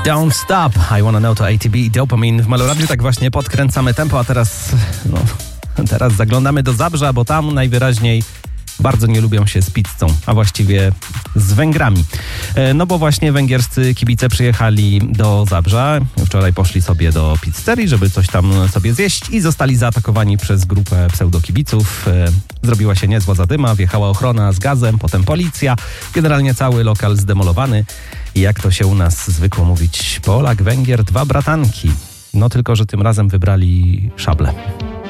Don't Stop, I Wanna Know to ATB i Dopamine. W Meloradiu tak właśnie podkręcamy tempo, a teraz zaglądamy do Zabrza, bo tam najwyraźniej bardzo nie lubią się z pizzą, a właściwie z Węgrami. No bo właśnie węgierscy kibice przyjechali do Zabrza. Wczoraj poszli sobie do pizzerii, żeby coś tam sobie zjeść i zostali zaatakowani przez grupę pseudokibiców. Zrobiła się niezła zadyma, wjechała ochrona z gazem, potem policja. Generalnie cały lokal zdemolowany. I jak to się u nas zwykło mówić, Polak, Węgier, dwa bratanki. No tylko, że tym razem wybrali szable.